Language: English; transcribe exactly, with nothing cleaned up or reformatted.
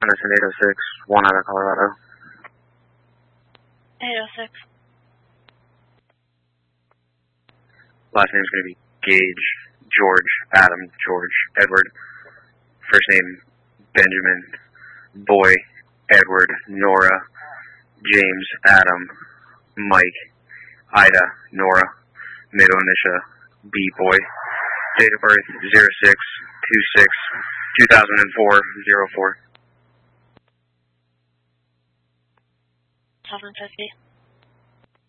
Madison eight oh six, one out of Colorado. eight oh six. Last name's going to be Gage, George, Adam, George, Edward. First name, Benjamin, Boy, Edward, Nora, James, Adam, Mike, Ida, Nora, middle initial, B, Boy. Date of birth, zero six two six two thousand four, zero four. seven fifty.